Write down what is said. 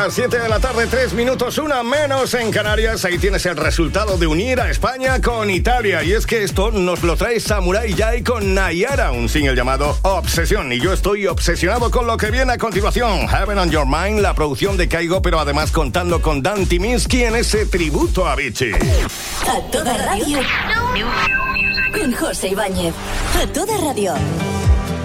Las 7 de la tarde, 3 minutos, una menos en Canarias. Ahí tienes el resultado de unir a España con Italia. Y es que esto nos lo trae Samurai Jai con Nayara, un single llamado Obsesión. Y yo estoy obsesionado con lo que viene a continuación. Heaven on Your Mind, la producción de Kygo, pero además contando con Dan Tyminski en ese tributo a Avicii. A toda radio, con José Ibáñez. A toda radio.